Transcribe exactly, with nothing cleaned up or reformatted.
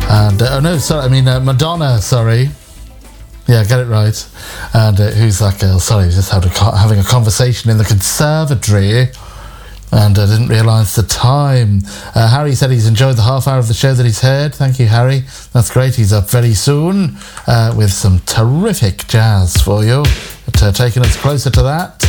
And, uh, oh no, sorry, I mean uh, Madonna, sorry. Yeah, get it right. And uh, who's that girl? Sorry, just had a co- having a conversation in the conservatory. And I uh, didn't realise the time. Uh, Harry said he's enjoyed the half hour of the show that he's heard. Thank you, Harry. That's great. He's up very soon uh, with some terrific jazz for you. But, uh, taking us closer to that.